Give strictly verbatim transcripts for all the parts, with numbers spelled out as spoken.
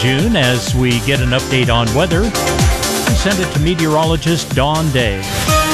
June, as we get an update on weather, we send it to meteorologist Dawn Day.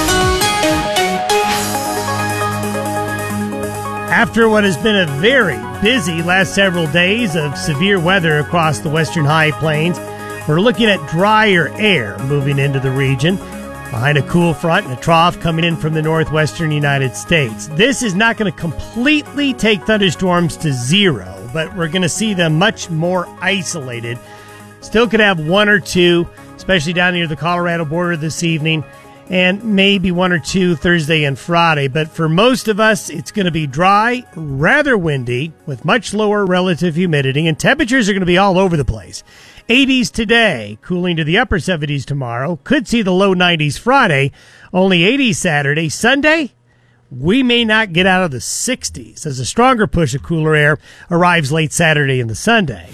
After what has been a very busy last several days of severe weather across the western high plains, we're looking at drier air moving into the region behind a cool front and a trough coming in from the northwestern United States. This is not going to completely take thunderstorms to zero, but we're going to see them much more isolated. Still could have one or two, especially down near the Colorado border this evening, and maybe one or two Thursday and Friday. But for most of us, it's going to be dry, rather windy, with much lower relative humidity, and temperatures are going to be all over the place. eighties today, cooling to the upper seventies tomorrow. Could see the low nineties Friday, only eighties Saturday. Sunday, we may not get out of the sixties as a stronger push of cooler air arrives late Saturday into Sunday.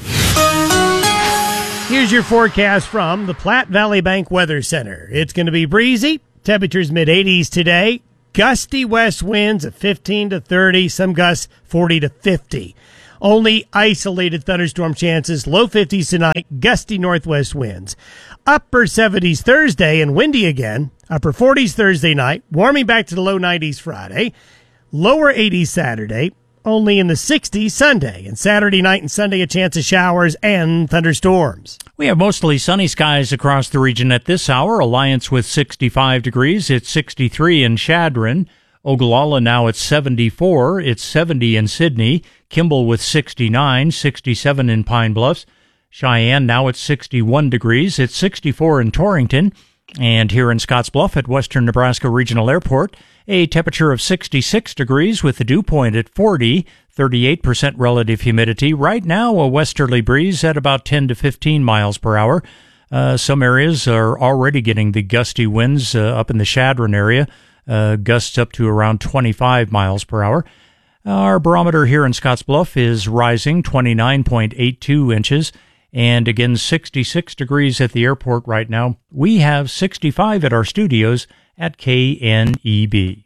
Here's your forecast from the Platte Valley Bank Weather Center. It's going to be breezy, temperatures mid-eighties today, gusty west winds of fifteen to thirty, some gusts forty to fifty. Only isolated thunderstorm chances, low fifties tonight, gusty northwest winds. Upper seventies Thursday and windy again. Upper forties Thursday night, warming back to the low nineties Friday. Lower eighties Saturday, only in the sixties Sunday. And Saturday night and Sunday, a chance of showers and thunderstorms. We have mostly sunny skies across the region at this hour. Alliance with sixty-five degrees. It's sixty-three in Chadron. Ogallala now at seventy-four. It's seventy in Sydney. Kimball with sixty-nine, sixty-seven in Pine Bluffs. Cheyenne now at sixty-one degrees. It's sixty-four in Torrington. And here in Scottsbluff at Western Nebraska Regional Airport, a temperature of sixty-six degrees with the dew point at forty, thirty-eight percent relative humidity. Right now, a westerly breeze at about ten to fifteen miles per hour. Uh, some areas are already getting the gusty winds uh, up in the Chadron area. Uh, gusts up to around twenty-five miles per hour. Our barometer here in Scottsbluff is rising twenty-nine point eight two inches, and again sixty-six degrees at the airport right now. We have sixty-five at our studios at K N E B.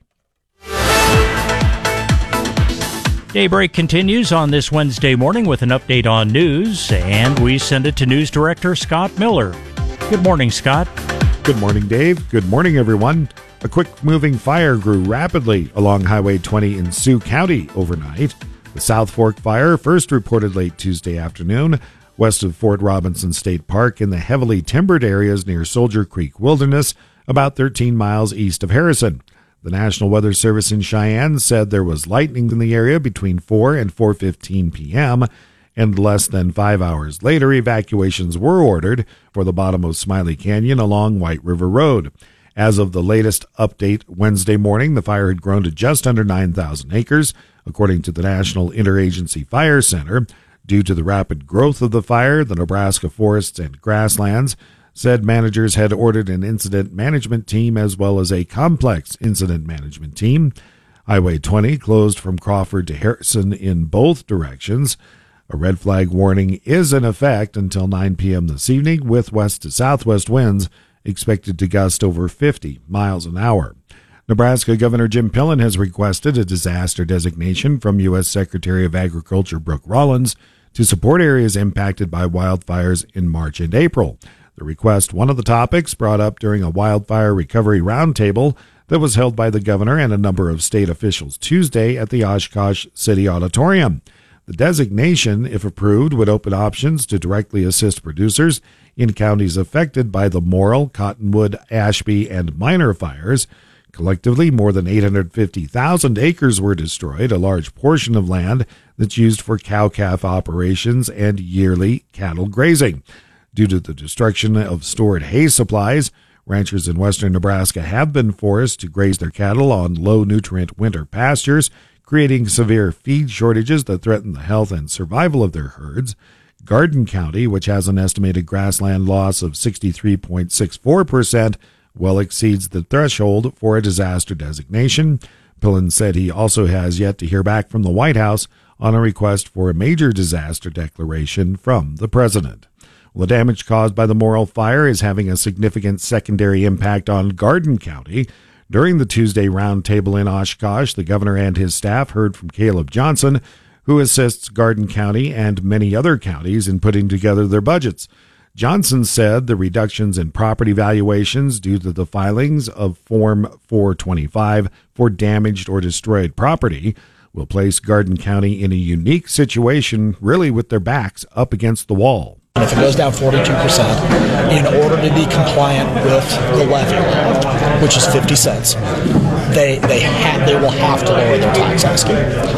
Daybreak continues on this Wednesday morning with an update on news, and we send it to News Director Scott Miller. Good morning, Scott. Good morning, Dave. Good morning, everyone. A quick-moving fire grew rapidly along Highway twenty in Sioux County overnight. The South Fork fire first reported late Tuesday afternoon west of Fort Robinson State Park in the heavily timbered areas near Soldier Creek Wilderness, about thirteen miles east of Harrison. The National Weather Service in Cheyenne said there was lightning in the area between four and four fifteen p.m., and less than five hours later, evacuations were ordered for the bottom of Smiley Canyon along White River Road. As of the latest update Wednesday morning, the fire had grown to just under nine thousand acres, according to the National Interagency Fire Center. Due to the rapid growth of the fire, the Nebraska Forests and Grasslands said managers had ordered an incident management team as well as a complex incident management team. Highway twenty closed from Crawford to Harrison in both directions. A red flag warning is in effect until nine p.m. this evening, with west to southwest winds expected to gust over fifty miles an hour. Nebraska Governor Jim Pillen has requested a disaster designation from U S Secretary of Agriculture Brooke Rollins to support areas impacted by wildfires in March and April. The request, one of the topics brought up during a wildfire recovery roundtable that was held by the governor and a number of state officials Tuesday at the Oshkosh City Auditorium. The designation, if approved, would open options to directly assist producers in counties affected by the Morrill, Cottonwood, Ashby, and Minor fires. Collectively, more than eight hundred fifty thousand acres were destroyed, a large portion of land that's used for cow-calf operations and yearly cattle grazing. Due to the destruction of stored hay supplies, ranchers in western Nebraska have been forced to graze their cattle on low-nutrient winter pastures, creating severe feed shortages that threaten the health and survival of their herds. Garden County, which has an estimated grassland loss of sixty-three point six four percent, well exceeds the threshold for a disaster designation. Pillen said he also has yet to hear back from the White House on a request for a major disaster declaration from the president. Well, the damage caused by the Morrill fire is having a significant secondary impact on Garden County. During the Tuesday roundtable in Oshkosh, the governor and his staff heard from Caleb Johnson, who assists Garden County and many other counties in putting together their budgets. Johnson said the reductions in property valuations due to the filings of Form four twenty-five for damaged or destroyed property will place Garden County in a unique situation, really with their backs up against the wall. And if it goes down forty-two percent, in order to be compliant with the levy, which is fifty cents, they they ha- they will have to lower their tax asking.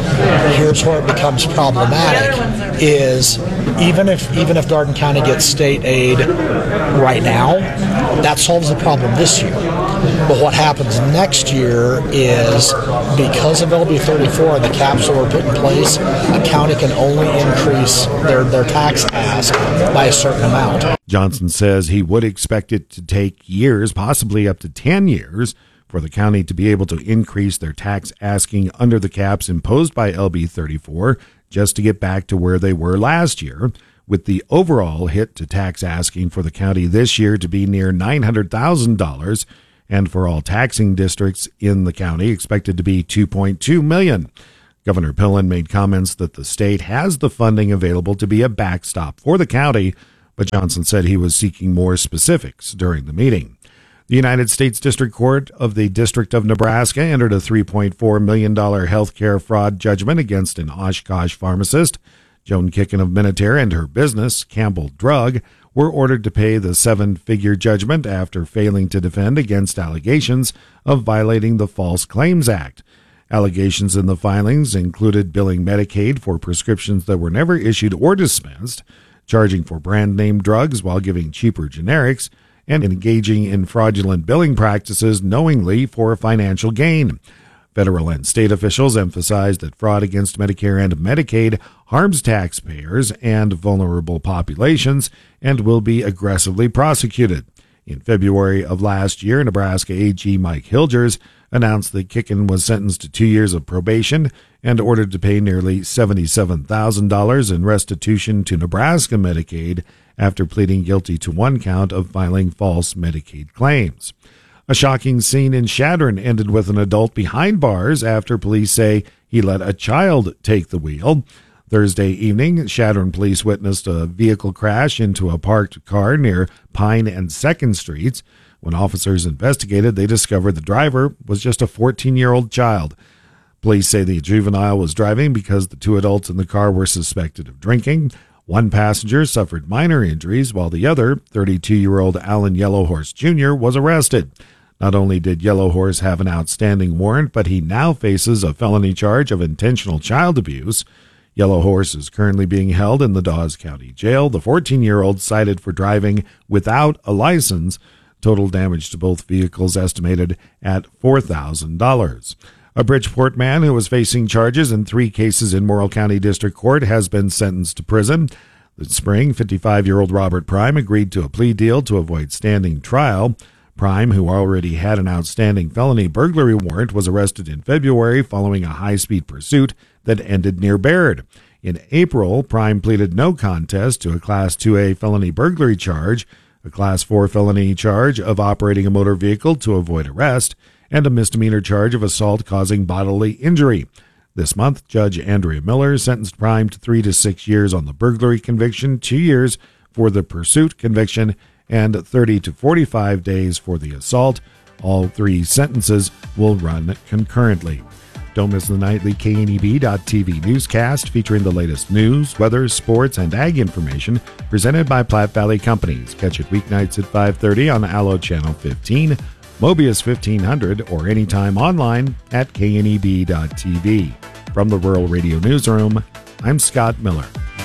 Here's where it becomes problematic: is even if even if Garden County gets state aid right now, that solves the problem this year. But what happens next year is, because of L B thirty-four and the caps that were put in place, a county can only increase their, their tax ask by a certain amount. Johnson says he would expect it to take years, possibly up to ten years, for the county to be able to increase their tax asking under the caps imposed by L B thirty-four just to get back to where they were last year, with the overall hit to tax asking for the county this year to be near nine hundred thousand dollars, and for all taxing districts in the county expected to be two point two million dollars. Governor Pillen made comments that the state has the funding available to be a backstop for the county, but Johnson said he was seeking more specifics during the meeting. The United States District Court of the District of Nebraska entered a three point four million dollars healthcare fraud judgment against an Oshkosh pharmacist. Joan Kicken of Minutair and her business, Campbell Drug, were ordered to pay the seven-figure judgment after failing to defend against allegations of violating the False Claims Act. Allegations in the filings included billing Medicaid for prescriptions that were never issued or dispensed, charging for brand-name drugs while giving cheaper generics, and engaging in fraudulent billing practices knowingly for financial gain. Federal and state officials emphasized that fraud against Medicare and Medicaid harms taxpayers and vulnerable populations and will be aggressively prosecuted. In February of last year, Nebraska A G Mike Hilgers announced that Kicken was sentenced to two years of probation and ordered to pay nearly seventy-seven thousand dollars in restitution to Nebraska Medicaid after pleading guilty to one count of filing false Medicaid claims. A shocking scene in Chadron ended with an adult behind bars after police say he let a child take the wheel. Thursday evening, Chadron police witnessed a vehicle crash into a parked car near Pine and second Streets. When officers investigated, they discovered the driver was just a fourteen-year-old child. Police say the juvenile was driving because the two adults in the car were suspected of drinking. One passenger suffered minor injuries, while the other, thirty-two-year-old Alan Yellowhorse Junior, was arrested. Not only did Yellowhorse have an outstanding warrant, but he now faces a felony charge of intentional child abuse. Yellowhorse is currently being held in the Dawes County Jail. The fourteen-year-old cited for driving without a license. Total damage to both vehicles estimated at four thousand dollars. A Bridgeport man who was facing charges in three cases in Morrill County District Court has been sentenced to prison. This spring, fifty-five-year-old Robert Prime agreed to a plea deal to avoid standing trial. Prime, who already had an outstanding felony burglary warrant, was arrested in February following a high-speed pursuit that ended near Baird. In April, Prime pleaded no contest to a Class two A felony burglary charge, a Class four felony charge of operating a motor vehicle to avoid arrest, and a misdemeanor charge of assault causing bodily injury. This month, Judge Andrea Miller sentenced Prime to three to six years on the burglary conviction, two years for the pursuit conviction, and thirty to forty-five days for the assault. All three sentences will run concurrently. Don't miss the nightly K N E B dot T V newscast featuring the latest news, weather, sports, and ag information presented by Platte Valley Companies. Catch it weeknights at five thirty on Allo Channel fifteen, Mobius fifteen hundred, or anytime online at K N E B dot T V. From the Rural Radio Newsroom, I'm Scott Miller.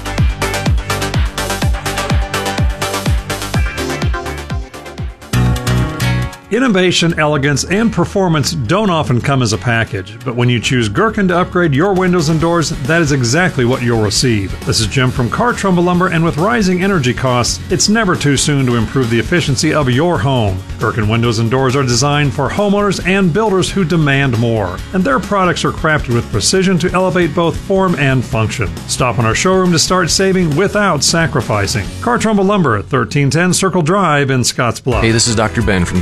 Innovation, elegance, and performance don't often come as a package, but when you choose Gherkin to upgrade your windows and doors, that is exactly what you'll receive. This is Jim from Car Trumbull Lumber, and with rising energy costs, it's never too soon to improve the efficiency of your home. Gherkin windows and doors are designed for homeowners and builders who demand more, and their products are crafted with precision to elevate both form and function. Stop in our showroom to start saving without sacrificing. Car Trumbull Lumber at thirteen ten Circle Drive in Scottsbluff. Hey, this is Doctor Ben from Gearing Family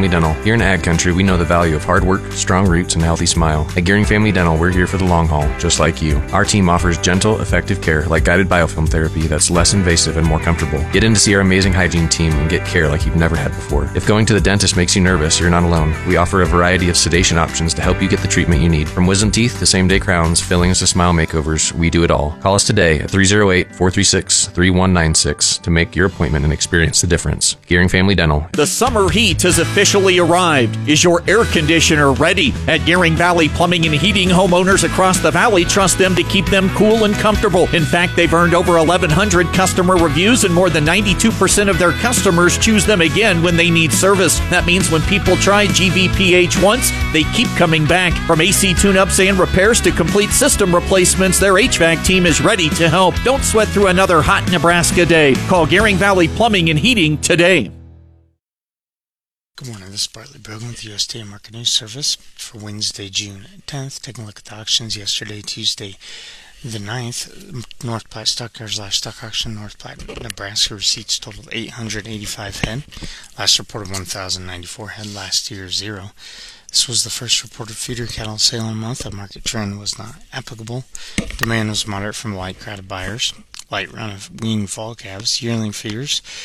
Family Dental. Here in Ag Country, we know the value of hard work, strong roots, and a healthy smile. At Gearing Family Dental, we're here for the long haul, just like you. Our team offers gentle, effective care like guided biofilm therapy that's less invasive and more comfortable. Get in to see our amazing hygiene team and get care like you've never had before. If going to the dentist makes you nervous, you're not alone. We offer a variety of sedation options to help you get the treatment you need. From wisdom teeth to same-day crowns, fillings to smile makeovers, we do it all. Call us today at three oh eight, four three six, three one nine six to make your appointment and experience the difference. Gearing Family Dental. The summer heat has officially arrived. Is your air conditioner ready? At Gearing Valley Plumbing and Heating, homeowners across the valley trust them to keep them cool and comfortable. In fact, they've earned over eleven hundred customer reviews, and more than ninety-two percent of their customers choose them again when they need service. That means when people try G V P H once, they keep coming back. From A C tune-ups and repairs to complete system replacements, their H V A C team is ready to help. Don't sweat through another hot Nebraska day. Call Gearing Valley Plumbing and Heating today. Good morning, this is Bartley Brogan with U S D A Market News Service for Wednesday, June tenth. Taking a look at the auctions yesterday, Tuesday the ninth. North Platte Stockyards last stock auction, North Platte, Nebraska receipts totaled eight hundred eighty-five head. Last reported one thousand ninety-four head, last year zero. This was the first reported feeder cattle sale in a month. A market trend was not applicable. Demand was moderate from a light crowd of buyers. Light run of weaned fall calves, yearling feeders